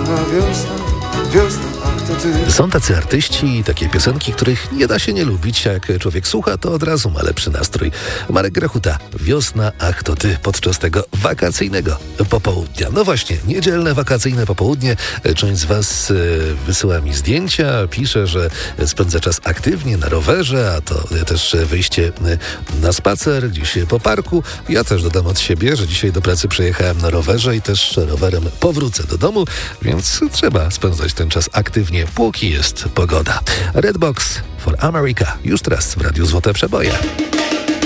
wiosna, ach to ty. Są tacy artyści i takie piosenki, których nie da się nie lubić. Jak człowiek słucha, to od razu ma lepszy nastrój. Marek Grechuta, Wiosna, ach to ty, podczas tego wakacyjnego popołudnia. No właśnie, niedzielne wakacyjne popołudnie. Część z was wysyła mi zdjęcia, pisze, że spędza czas aktywnie na rowerze, a to też wyjście na spacer gdzieś po parku. Ja też dodam od siebie, że dzisiaj do pracy przejechałem na rowerze i też rowerem powrócę do domu, więc trzeba spędzać ten czas aktywnie, póki jest pogoda. Redbox for America już teraz w Radiu Złote Przeboje.